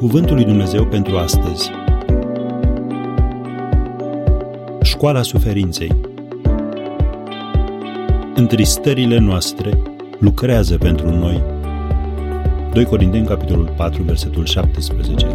Cuvântul lui Dumnezeu pentru astăzi. Școala suferinței. Întristările noastre lucrează pentru noi. 2 Corinteni, capitolul 4, versetul 17.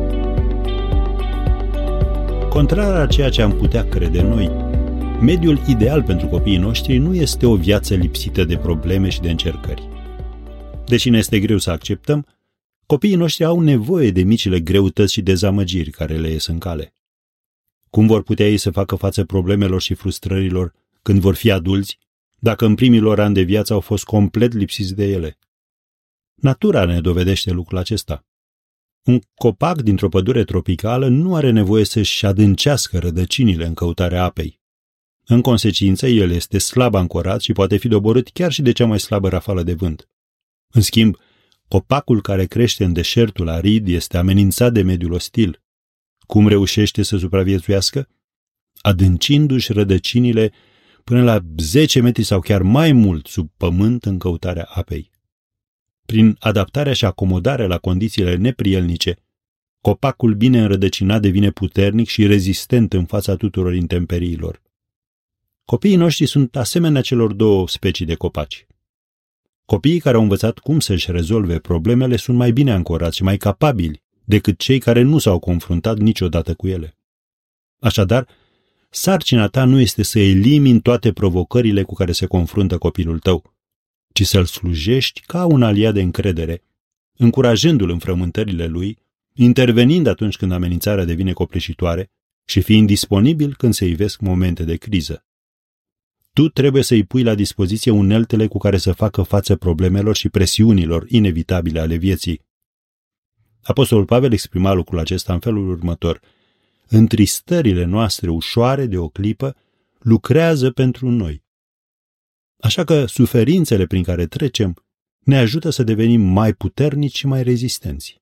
Contrar la ceea ce am putea crede noi, mediul ideal pentru copiii noștri nu este o viață lipsită de probleme și de încercări. Deși ne este greu să acceptăm, copiii noștri au nevoie de micile greutăți și dezamăgiri care le ies în cale. Cum vor putea ei să facă față problemelor și frustrărilor când vor fi adulți, dacă în primii lor ani de viață au fost complet lipsiți de ele? Natura ne dovedește lucrul acesta. Un copac dintr-o pădure tropicală nu are nevoie să-și adâncească rădăcinile în căutarea apei. În consecință, el este slab ancorat și poate fi doborât chiar și de cea mai slabă rafală de vânt. În schimb, copacul care crește în deșertul arid este amenințat de mediul ostil. Cum reușește să supraviețuiască? Adâncindu-și rădăcinile până la 10 metri sau chiar mai mult sub pământ în căutarea apei. Prin adaptarea și acomodarea la condițiile neprielnice, copacul bine înrădăcinat devine puternic și rezistent în fața tuturor intemperiilor. Copiii noștri sunt asemenea celor două specii de copaci. Copiii care au învățat cum să-și rezolve problemele sunt mai bine ancorați și mai capabili decât cei care nu s-au confruntat niciodată cu ele. Așadar, sarcina ta nu este să elimini toate provocările cu care se confruntă copilul tău, ci să-l slujești ca un aliat de încredere, încurajându-l în frământările lui, intervenind atunci când amenințarea devine copleșitoare și fiind disponibil când se ivesc momente de criză. Tu trebuie să-i pui la dispoziție uneltele cu care să facă față problemelor și presiunilor inevitabile ale vieții. Apostolul Pavel exprima lucrul acesta în felul următor: întristările noastre ușoare de o clipă lucrează pentru noi. Așa că suferințele prin care trecem ne ajută să devenim mai puternici și mai rezistenți.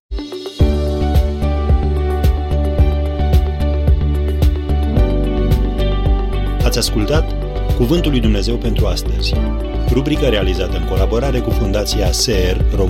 Ați ascultat Cuvântul lui Dumnezeu pentru astăzi, rubrică realizată în colaborare cu Fundația SER România.